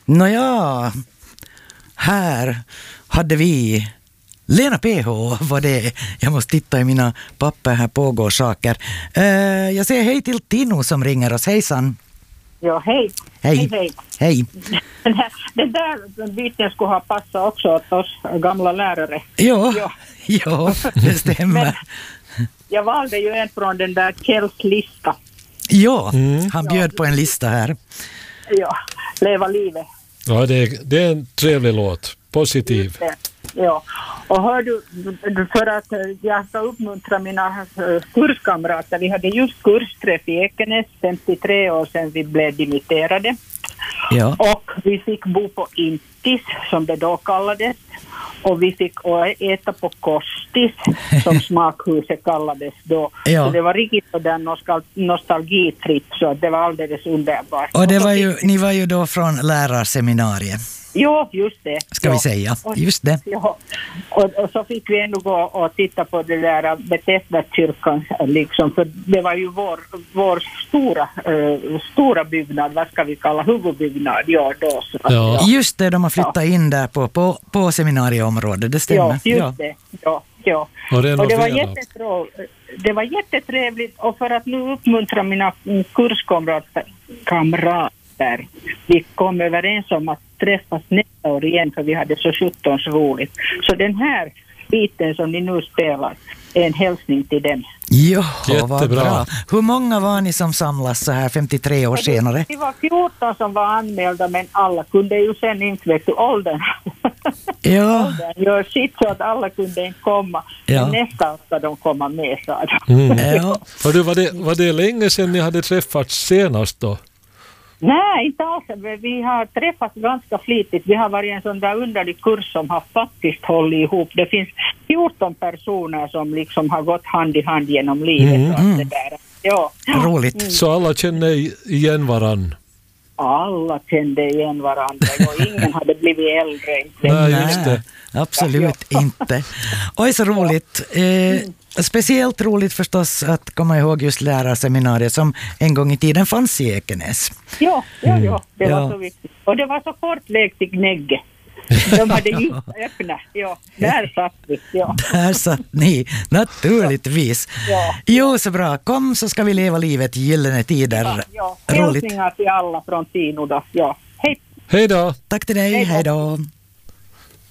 Nåja, här hade vi Lena PH var det. Jag måste titta i mina papper, här pågår saker. Jag säger hej till Tino som ringer oss. Hejsan. Ja, hej. Hej. Hej. Det där biten skulle ha passat också åt oss gamla lärare. Ja, det stämmer. Men jag valde ju en från den där Kjells lista. Ja, han bjöd på en lista här. Ja, Leva livet. Ja, det är en trevlig låt. Positiv. Ja, och hör du, för att jag ska uppmuntra mina kurskamrater. Vi hade just kursträff i Ekenäs, 53 år sedan vi blev dimitterade. Ja. Och vi fick bo på Intis, som det då kallades. Och vi fick äta på Kostis, som smakhuset kallades då. Ja. Så det var riktigt på den nostalgitripp, så det var alldeles underbart. Och det var ju, ni var ju då från lärarseminariet. Ja, just det. Ska vi säga. Just det. Ja. Och så fick vi ändå gå och titta på det där Bethesda-kyrkan, liksom, för det var ju vår stora byggnad, vad ska vi kalla huvudbyggnad, ja då. Så. Ja. Just det, de har flyttat in där på seminarieområdet, det stämmer. Ja, just det. Ja. Och det var jättetrevligt, och för att nu uppmuntra mina kurskamrater, vi kom överens om att träffas nästa år igen, för vi hade så 17 roligt. Så den här biten som ni nu spelar är en hälsning till dem. Ja, vad Jättebra. bra. Hur många var ni som samlas så här 53 år senare? Det var 14 som var anmälda, men alla kunde ju sen inte veta åldern. Ja. Åldern gör sitt så att alla kunde inte komma. Ja. Men nästa ska de komma med, sa de. Ja. Och du, var det länge sedan ni hade träffats senast då? Nej, inte alls. Vi har träffats ganska flitigt. Vi har varit en sån där underlig kurs som har faktiskt hållit ihop. Det finns 14 personer som liksom har gått hand i hand genom livet. Och det där. Ja. Roligt. Så alla känner igen varann? Alla kände igen varandra och ingen hade blivit äldre. Nej, just det. Absolut inte. Oj, så roligt. Speciellt roligt förstås att komma ihåg just lärarseminariet som en gång i tiden fanns i Ekenäs. Ja, det var så viktigt. Och det var så kort väg till Gnägge. De hade ju öppna. Ja, där satt vi. Ja. Där satt ni, naturligtvis. Ja. Jo, så bra. Kom så ska vi leva livet i gyllene tider. Ja. Roligt. Hälsningar till alla från Tino då. Ja. Hej. Hej då! Tack till dig, hej då.